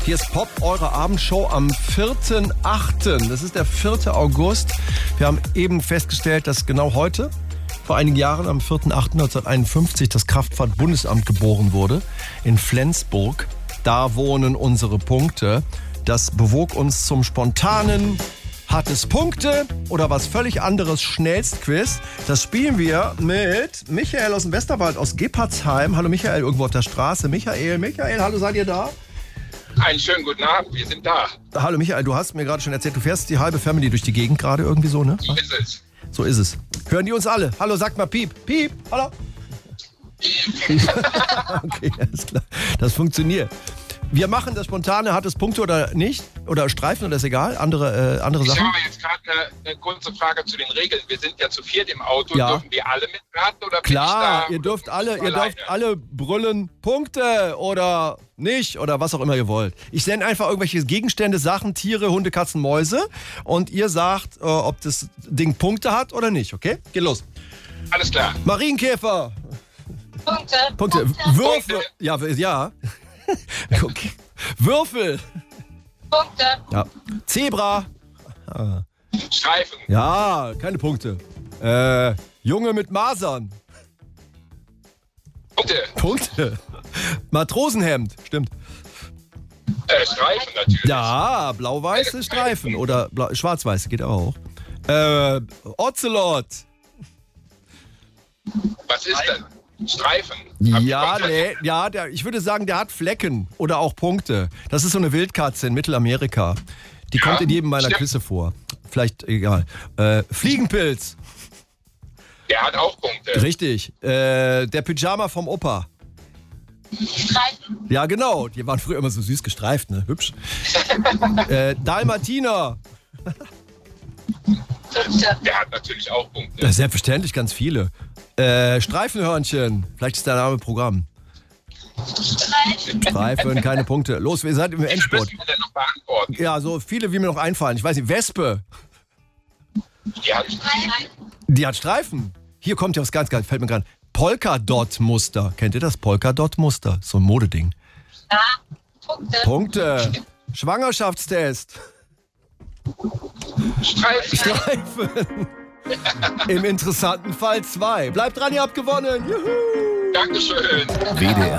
Hier ist Pop, eure Abendshow am 4.8. Das ist der 4. August. Wir haben eben festgestellt, dass genau heute, vor einigen Jahren, am 4.8.1951, das Kraftfahrt-Bundesamt geboren wurde. In Flensburg. Da wohnen unsere Punkte. Das bewog uns zum spontanen Hat es Punkte oder was völlig anderes Schnellstquiz. Das spielen wir mit Michael aus dem Westerwald, aus Gebhardsheim. Hallo Michael, irgendwo auf der Straße. Michael, hallo, seid ihr da? Einen schönen guten Abend, wir sind da. Hallo Michael, du hast mir gerade schon erzählt, du fährst die halbe Family durch die Gegend gerade irgendwie so, ne? So ist es. So ist es. Hören die uns alle? Hallo, sagt mal Piep. Piep, hallo. Okay, alles klar. Das funktioniert. Wir machen das Spontane, hat es Punkte oder nicht? Oder Streifen oder ist egal? Andere Sachen? Ich habe jetzt gerade eine kurze Frage zu den Regeln. Wir sind ja zu viert im Auto. Ja. Dürfen wir alle mitraten oder Klar, bin ich ihr dürft alleine? alle brüllen Punkte oder nicht oder was auch immer ihr wollt. Ich sende einfach irgendwelche Gegenstände, Sachen, Tiere, Hunde, Katzen, Mäuse und ihr sagt, ob das Ding Punkte hat oder nicht, okay? Geht los. Alles klar. Marienkäfer. Punkte. Würfel. Ja. Okay. Würfel. Punkte. Ja. Zebra. Streifen. Ja, keine Punkte. Junge mit Masern. Punkte. Matrosenhemd. Stimmt. Streifen natürlich. Ja, blau-weiße Streifen. Oder schwarz-weiß geht auch. Ocelot. Was ist denn? Streifen. Ich würde sagen, der hat Flecken oder auch Punkte. Das ist so eine Wildkatze in Mittelamerika. Die kommt in jedem meiner Quizze vor. Vielleicht, egal. Fliegenpilz. Der hat auch Punkte. Richtig. Der Pyjama vom Opa. Streifen. Ja, genau. Die waren früher immer so süß gestreift, ne? Hübsch. Dalmatiner. Punkte. Der hat natürlich auch Punkte. Selbstverständlich, ganz viele. Streifenhörnchen. Vielleicht ist der Name Programm. Streifen, keine Punkte. Los, wir sind im Endspurt. Müssen wir denn noch beantworten? Ja, so viele, wie mir noch einfallen. Ich weiß nicht, Wespe. Die hat Die hat Streifen. Hier kommt ja was ganz, fällt mir gerade. Polkadot-Muster. Kennt ihr das Polkadot-Muster? So ein Modeding. Ja, Punkte. Punkte. Schwangerschaftstest. Streifen. Im interessanten Fall 2. Bleibt dran, ihr habt gewonnen. Juhu. Dankeschön. WDR